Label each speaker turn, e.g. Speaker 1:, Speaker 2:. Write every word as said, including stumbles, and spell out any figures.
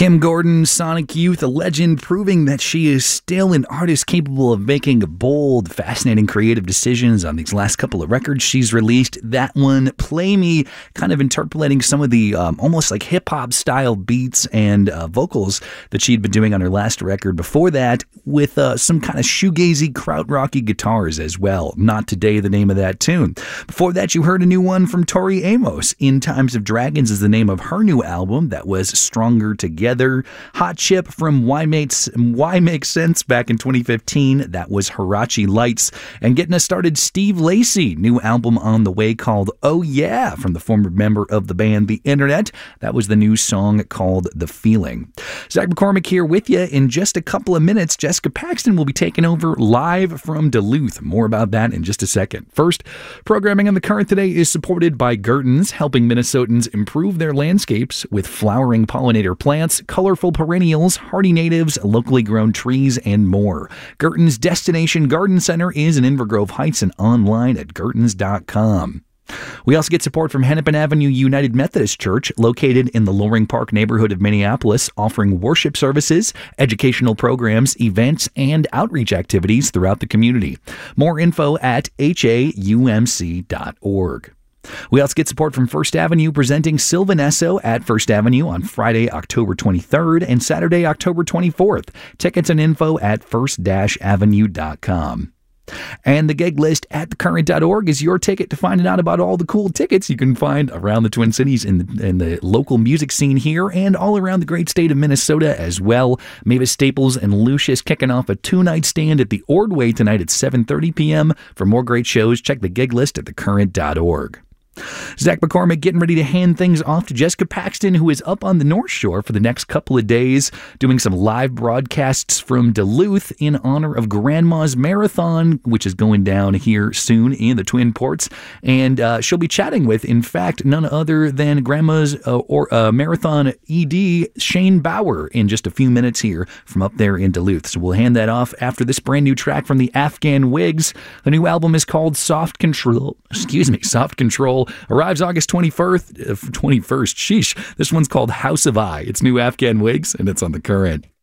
Speaker 1: Kim Gordon, Sonic Youth, a legend, proving that she is still an artist capable of making bold, fascinating, creative decisions on these last couple of records she's released. That one, Play Me, kind of interpolating some of the um, almost like hip-hop style beats and uh, vocals that she'd been doing on her last record. Before that, with uh, some kind of shoegazy, krautrocky guitars as well. Not Today, the name of that tune. Before that, you heard a new one from Tori Amos. In Times of Dragons is the name of her new album. That was Stronger Together. Hot Chip from Why Makes Why Makes Sense back in twenty fifteen. That was Hirachi Lights. And getting us started, Steve Lacy, new album on the way called Oh Yeah, from the former member of the band The Internet. That was the new song called The Feeling. Zach McCormick here with you. In just a couple of minutes, Jessica Paxton will be taking over live from Duluth. More about that in just a second. First, programming on The Current today is supported by Gertens, helping Minnesotans improve their landscapes with flowering pollinator plants, colorful perennials, hardy natives, locally grown trees, and more. Gertens Destination Garden Center is in Inver Grove Heights and online at gertens dot com. We also get support from Hennepin Avenue United Methodist Church, located in the Loring Park neighborhood of Minneapolis, offering worship services, educational programs, events, and outreach activities throughout the community. More info at h a u m c dot org. We also get support from First Avenue, presenting Sylvan Esso at First Avenue on Friday, October twenty-third and Saturday, October twenty-fourth. Tickets and info at first avenue dot com. And the gig list at the current dot org is your ticket to finding out about all the cool tickets you can find around the Twin Cities in the, in the local music scene here and all around the great state of Minnesota as well. Mavis Staples and Lucius kicking off a two-night stand at the Ordway tonight at seven thirty p.m. For more great shows, check the gig list at the current dot org. Zach McCormick getting ready to hand things off to Jessica Paxton, who is up on the North Shore for the next couple of days, doing some live broadcasts from Duluth in honor of Grandma's Marathon, which is going down here soon in the Twin Ports. And uh, she'll be chatting with, in fact, none other than Grandma's uh, or uh, Marathon E D, Shane Bauer, in just a few minutes here from up there in Duluth. So we'll hand that off after this brand new track from the Afghan Wigs. The new album is called Soft Control. Excuse me, Soft Control. Arrives August twenty-first. Uh, twenty-first. Sheesh. This one's called House of I. It's new Afghan Wigs, and it's on The Current.